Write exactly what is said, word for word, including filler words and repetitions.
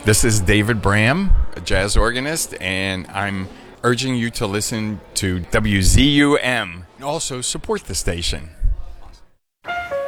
This is David Bram, a jazz organist, and I'm urging you to listen to W Z U M and also support the station.